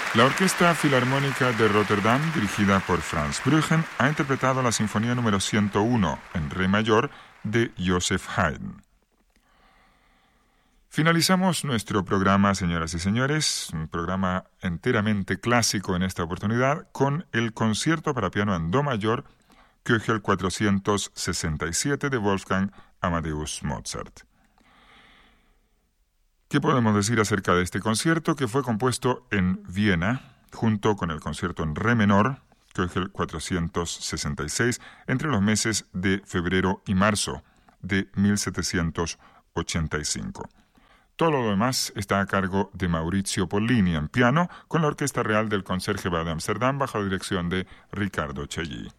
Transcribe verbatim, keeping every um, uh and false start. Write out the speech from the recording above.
La Orquesta Filarmónica de Rotterdam, dirigida por Franz Bruggen, ha interpretado la Sinfonía número ciento uno, en re mayor, de Joseph Haydn. Finalizamos nuestro programa, señoras y señores, un programa enteramente clásico en esta oportunidad, con el concierto para piano en do mayor, Köchel cuatrocientos sesenta y siete de Wolfgang Amadeus Mozart. ¿Qué podemos decir acerca de este concierto? Que fue compuesto en Viena, junto con el concierto en re menor, Köchel cuatrocientos sesenta y seis, entre los meses de febrero y marzo de mil setecientos ochenta y cinco. Todo lo demás está a cargo de Maurizio Pollini en piano, con la Orquesta Real del Conserje de Amsterdam bajo la dirección de Ricardo Chailly.